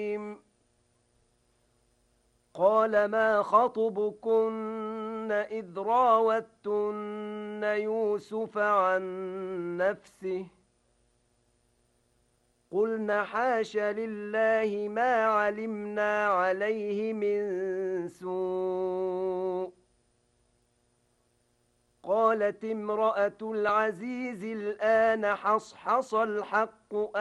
قال ما خطبكن إذ راوتن يوسف عن نفسه قلنا حاش لله ما علمنا عليه من سوء قالت امرأة العزيز الآن حصحص الحق